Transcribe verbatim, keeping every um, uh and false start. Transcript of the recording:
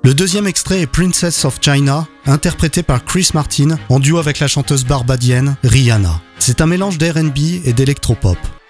Le deuxième extrait est Princess of China, interprété par Chris Martin en duo avec la chanteuse barbadienne Rihanna. C'est un mélange d'R and B et d'électropop.